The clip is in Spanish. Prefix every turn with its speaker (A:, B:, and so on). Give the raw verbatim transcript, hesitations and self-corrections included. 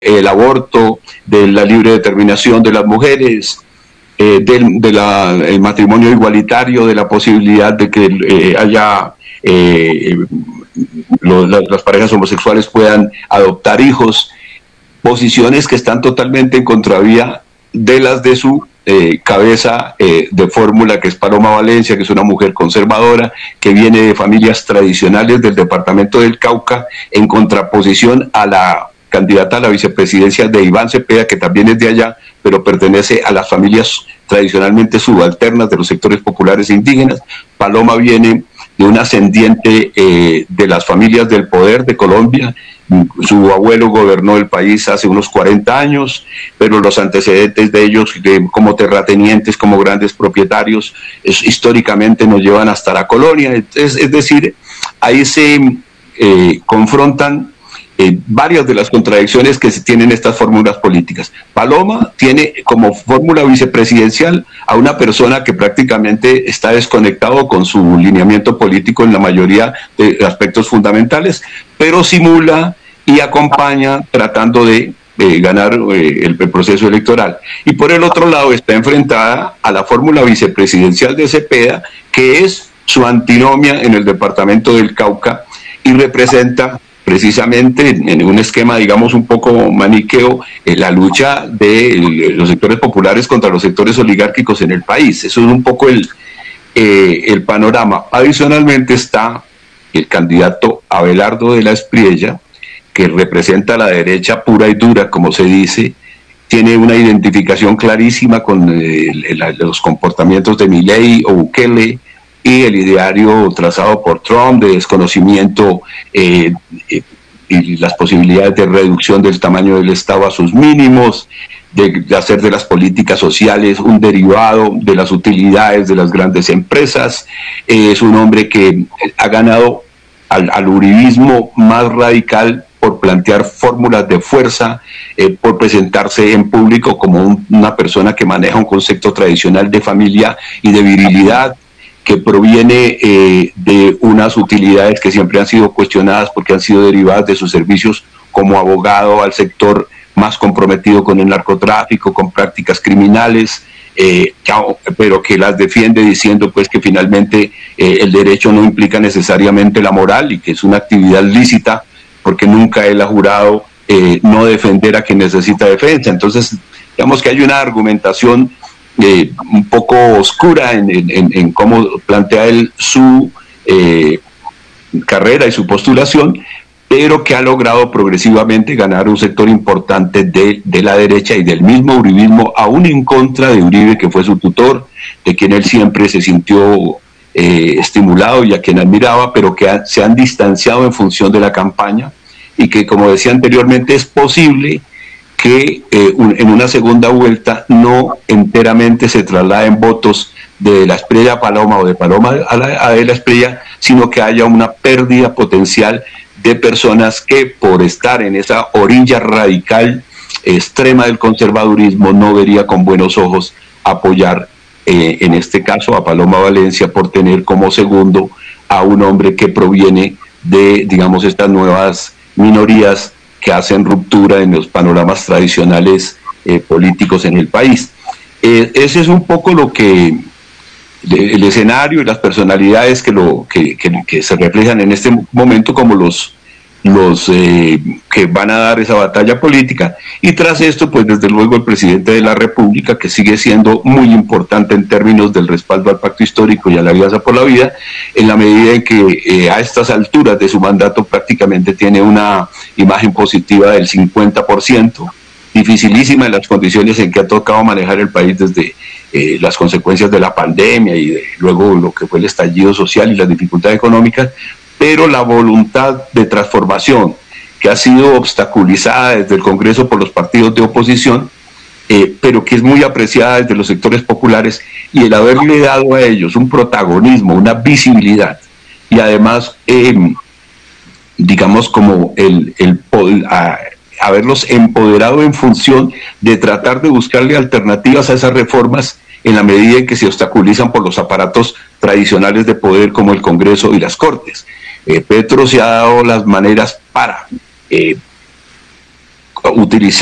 A: el aborto, de la libre determinación de las mujeres, eh, del de la, el matrimonio igualitario, de la posibilidad de que eh, haya eh, lo, la, las parejas homosexuales puedan adoptar hijos, posiciones que están totalmente en contravía de las de su eh, cabeza eh, de fórmula, que es Paloma Valencia, que es una mujer conservadora, que viene de familias tradicionales del departamento del Cauca, en contraposición a la candidata a la vicepresidencia de Iván Cepeda, que también es de allá, pero pertenece a las familias tradicionalmente subalternas de los sectores populares e indígenas. Paloma viene de un ascendiente eh, de las familias del poder de Colombia. Su abuelo gobernó el país hace unos cuarenta años, pero los antecedentes de ellos de, como terratenientes, como grandes propietarios, es, históricamente nos llevan hasta la colonia. Es, es decir, ahí se eh, confrontan Eh, varias de las contradicciones que se tienen estas fórmulas políticas. Paloma tiene como fórmula vicepresidencial a una persona que prácticamente está desconectado con su lineamiento político en la mayoría de aspectos fundamentales, pero simula y acompaña tratando de eh, ganar eh, el, el proceso electoral. Y por el otro lado está enfrentada a la fórmula vicepresidencial de Cepeda, que es su antinomia en el departamento del Cauca y representa precisamente en un esquema, digamos, un poco maniqueo, eh, la lucha de los sectores populares contra los sectores oligárquicos en el país. Eso es un poco el, eh, el panorama. Adicionalmente está el candidato Abelardo de la Espriella, que representa a la derecha pura y dura, como se dice, tiene una identificación clarísima con eh, los comportamientos de Milei o Bukele, y el ideario trazado por Trump de desconocimiento eh, eh, y las posibilidades de reducción del tamaño del Estado a sus mínimos, de, de hacer de las políticas sociales un derivado de las utilidades de las grandes empresas. Eh, es un hombre que ha ganado al, al uribismo más radical por plantear fórmulas de fuerza, eh, por presentarse en público como un, una persona que maneja un concepto tradicional de familia y de virilidad, que proviene eh, de unas utilidades que siempre han sido cuestionadas porque han sido derivadas de sus servicios como abogado al sector más comprometido con el narcotráfico, con prácticas criminales, eh, pero que las defiende diciendo pues que finalmente eh, el derecho no implica necesariamente la moral y que es una actividad lícita, porque nunca él ha jurado eh, no defender a quien necesita defensa. Entonces, digamos que hay una argumentación Eh, un poco oscura en, en, en cómo plantea él su eh, carrera y su postulación, pero que ha logrado progresivamente ganar un sector importante de, de la derecha y del mismo uribismo, aún en contra de Uribe, que fue su tutor, de quien él siempre se sintió eh, estimulado y a quien admiraba, pero que ha, se han distanciado en función de la campaña, y que, como decía anteriormente, es posible que eh, un, en una segunda vuelta no enteramente se trasladen votos de la Espriella a Paloma o de Paloma a la, a la Espriella, sino que haya una pérdida potencial de personas que por estar en esa orilla radical extrema del conservadurismo no vería con buenos ojos apoyar eh, en este caso a Paloma Valencia por tener como segundo a un hombre que proviene de, digamos, estas nuevas minorías que hacen ruptura en los panoramas tradicionales eh, políticos en el país. Eh, ese es un poco lo que el escenario y las personalidades que, lo, que, que, que se reflejan en este momento como los, los eh, que van a dar esa batalla política, y tras esto pues desde luego el presidente de la República, que sigue siendo muy importante en términos del respaldo al pacto histórico y a la Alianza por la Vida, en la medida en que eh, a estas alturas de su mandato prácticamente tiene una imagen positiva del cincuenta por ciento, dificilísima en las condiciones en que ha tocado manejar el país desde eh, las consecuencias de la pandemia y de, luego lo que fue el estallido social y las dificultades económicas, pero la voluntad de transformación que ha sido obstaculizada desde el Congreso por los partidos de oposición, eh, pero que es muy apreciada desde los sectores populares, y el haberle dado a ellos un protagonismo, una visibilidad, y además, eh, digamos, como el, el, el a, haberlos empoderado en función de tratar de buscarle alternativas a esas reformas en la medida en que se obstaculizan por los aparatos tradicionales de poder como el Congreso y las Cortes. Eh, Petro se ha dado las maneras para eh, utilizar